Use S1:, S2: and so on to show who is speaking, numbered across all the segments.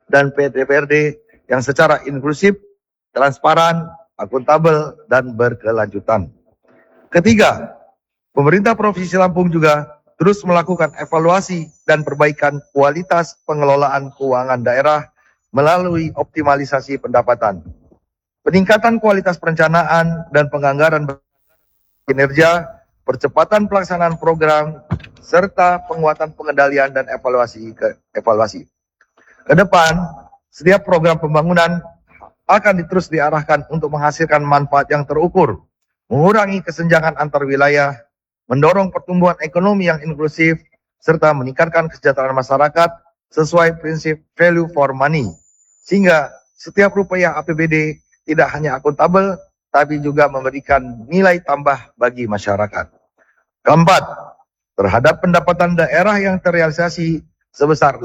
S1: dan DPRD yang secara inklusif, transparan, akuntabel, dan berkelanjutan. Ketiga, pemerintah Provinsi Lampung juga terus melakukan evaluasi dan perbaikan kualitas pengelolaan keuangan daerah melalui optimalisasi pendapatan, peningkatan kualitas perencanaan dan penganggaran kinerja, percepatan pelaksanaan program, serta penguatan pengendalian dan evaluasi. Ke depan, setiap program pembangunan akan terus diarahkan untuk menghasilkan manfaat yang terukur, mengurangi kesenjangan antar wilayah, mendorong pertumbuhan ekonomi yang inklusif, serta meningkatkan kesejahteraan masyarakat sesuai prinsip value for money, sehingga setiap rupiah APBD tidak hanya akuntabel, tapi juga memberikan nilai tambah bagi masyarakat. Keempat, terhadap pendapatan daerah yang terrealisasi sebesar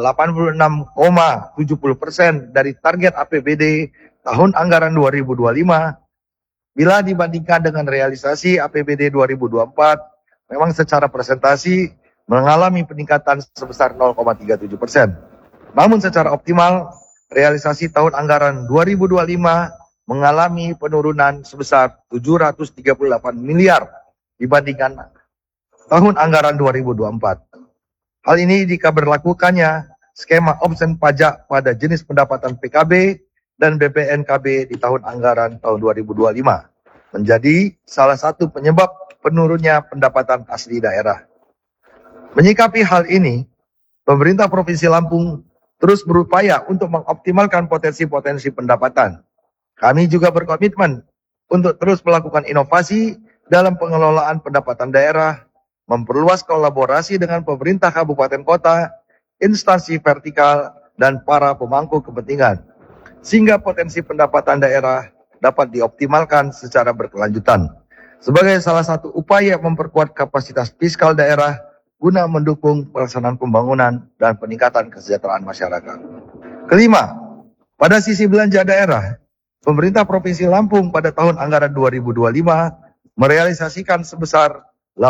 S1: 86,70% dari target APBD tahun anggaran 2025, bila dibandingkan dengan realisasi APBD 2024, memang secara presentasi mengalami peningkatan sebesar 0,37%. Namun secara optimal, realisasi tahun anggaran 2025 mengalami penurunan sebesar 738 miliar dibandingkan tahun anggaran 2024. Hal ini dikaberlakukannya skema opsi pajak pada jenis pendapatan PKB dan BPNKB di tahun anggaran tahun 2025 menjadi salah satu penyebab penurunnya pendapatan asli daerah. Menyikapi hal ini, pemerintah Provinsi Lampung terus berupaya untuk mengoptimalkan potensi-potensi pendapatan. Kami juga berkomitmen untuk terus melakukan inovasi dalam pengelolaan pendapatan daerah, memperluas kolaborasi dengan pemerintah kabupaten kota, instansi vertikal, dan para pemangku kepentingan, sehingga potensi pendapatan daerah dapat dioptimalkan secara berkelanjutan. Sebagai salah satu upaya memperkuat kapasitas fiskal daerah guna mendukung pelaksanaan pembangunan dan peningkatan kesejahteraan masyarakat. Kelima, pada sisi belanja daerah, pemerintah Provinsi Lampung pada tahun anggaran 2025 merealisasikan sebesar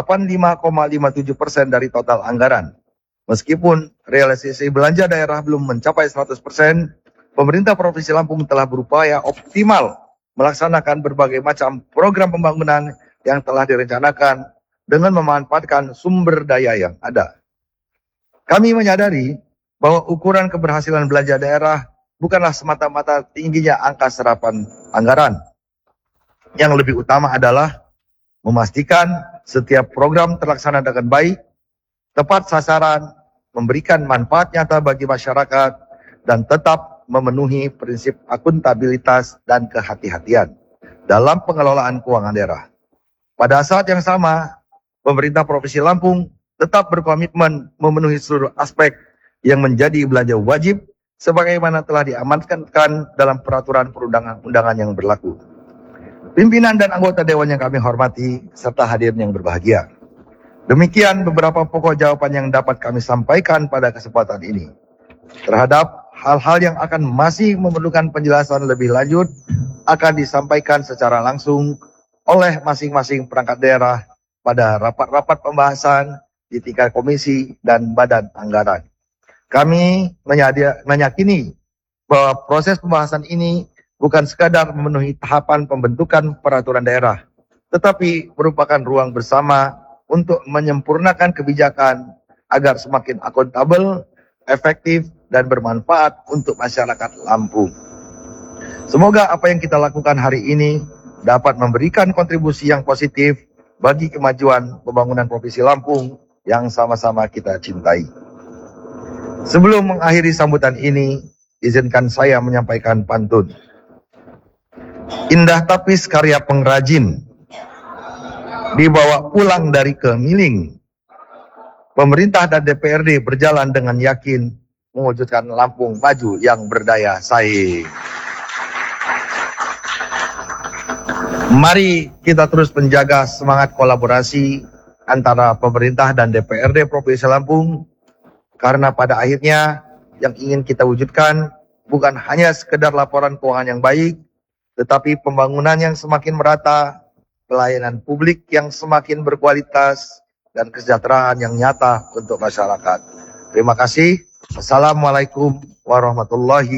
S1: 85,57% dari total anggaran. Meskipun realisasi belanja daerah belum mencapai 100%, pemerintah Provinsi Lampung telah berupaya optimal melaksanakan berbagai macam program pembangunan yang telah direncanakan dengan memanfaatkan sumber daya yang ada. Kami menyadari bahwa ukuran keberhasilan belanja daerah bukanlah semata-mata tingginya angka serapan anggaran. Yang lebih utama adalah memastikan setiap program terlaksana dengan baik, tepat sasaran, memberikan manfaat nyata bagi masyarakat, dan tetap memenuhi prinsip akuntabilitas dan kehati-hatian dalam pengelolaan keuangan daerah. Pada saat yang sama, pemerintah Provinsi Lampung tetap berkomitmen memenuhi seluruh aspek yang menjadi belanja wajib sebagaimana telah diamanatkan dalam peraturan perundang-undangan yang berlaku. Pimpinan dan anggota Dewan yang kami hormati, serta hadirin yang berbahagia. Demikian beberapa pokok jawaban yang dapat kami sampaikan pada kesempatan ini. Terhadap hal-hal yang akan masih memerlukan penjelasan lebih lanjut, akan disampaikan secara langsung oleh masing-masing perangkat daerah pada rapat-rapat pembahasan di tingkat komisi dan badan anggaran. Kami meyakini bahwa proses pembahasan ini bukan sekadar memenuhi tahapan pembentukan peraturan daerah, tetapi merupakan ruang bersama untuk menyempurnakan kebijakan agar semakin akuntabel, efektif, dan bermanfaat untuk masyarakat Lampung. Semoga apa yang kita lakukan hari ini dapat memberikan kontribusi yang positif bagi kemajuan pembangunan Provinsi Lampung yang sama-sama kita cintai. Sebelum mengakhiri sambutan ini, izinkan saya menyampaikan pantun. Indah tapis karya pengrajin, dibawa pulang dari Kemiling. Pemerintah dan DPRD berjalan dengan yakin mewujudkan Lampung maju yang berdaya saing. Mari kita terus menjaga semangat kolaborasi antara pemerintah dan DPRD Provinsi Lampung, karena pada akhirnya yang ingin kita wujudkan bukan hanya sekedar laporan keuangan yang baik, tetapi pembangunan yang semakin merata, pelayanan publik yang semakin berkualitas, dan kesejahteraan yang nyata untuk masyarakat. Terima kasih. Assalamualaikum warahmatullahi